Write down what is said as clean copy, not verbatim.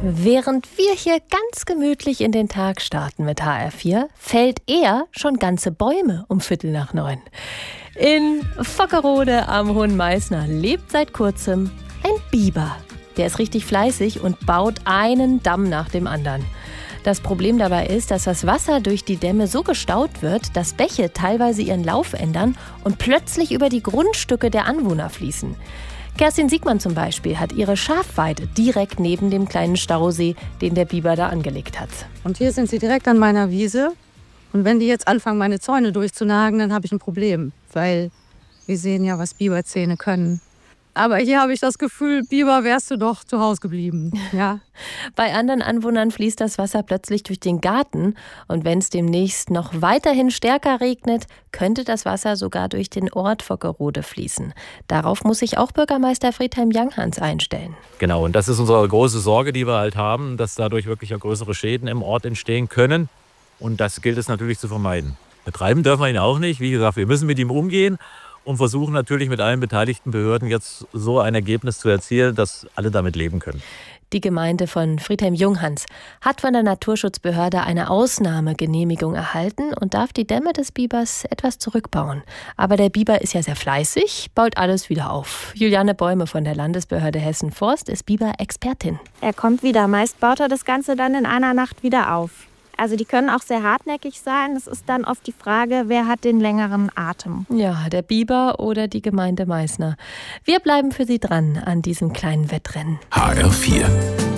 Während wir hier ganz gemütlich in den Tag starten mit HR4, fällt er schon ganze Bäume um 8:45. In Vockerode am Hohen Meißner lebt seit kurzem ein Biber. Der ist richtig fleißig und baut einen Damm nach dem anderen. Das Problem dabei ist, dass das Wasser durch die Dämme so gestaut wird, dass Bäche teilweise ihren Lauf ändern und plötzlich über die Grundstücke der Anwohner fließen. Kerstin Siegmann zum Beispiel hat ihre Schafweide direkt neben dem kleinen Stausee, den der Biber da angelegt hat. Und hier sind sie direkt an meiner Wiese. Und wenn die jetzt anfangen, meine Zäune durchzunagen, dann habe ich ein Problem. Weil wir sehen ja, was Biberzähne können. Aber hier habe ich das Gefühl, Biber, wärst du doch zu Hause geblieben. Ja. Bei anderen Anwohnern fließt das Wasser plötzlich durch den Garten. Und wenn es demnächst noch weiterhin stärker regnet, könnte das Wasser sogar durch den Ort Vockerode fließen. Darauf muss sich auch Bürgermeister Friedhelm Janghans einstellen. Genau, und das ist unsere große Sorge, die wir halt haben, dass dadurch wirklich auch größere Schäden im Ort entstehen können. Und das gilt es natürlich zu vermeiden. Betreiben dürfen wir ihn auch nicht. Wie gesagt, wir müssen mit ihm umgehen. Und versuchen natürlich mit allen beteiligten Behörden jetzt so ein Ergebnis zu erzielen, dass alle damit leben können. Die Gemeinde von Friedhelm Janghans hat von der Naturschutzbehörde eine Ausnahmegenehmigung erhalten und darf die Dämme des Bibers etwas zurückbauen. Aber der Biber ist ja sehr fleißig, baut alles wieder auf. Juliane Bäume von der Landesbehörde Hessen-Forst ist Biber-Expertin. Er kommt wieder. Meist baut er das Ganze dann in einer Nacht wieder auf. Also die können auch sehr hartnäckig sein. Es ist dann oft die Frage, wer hat den längeren Atem? Ja, der Biber oder die Gemeinde Meißner. Wir bleiben für Sie dran an diesem kleinen Wettrennen. HR4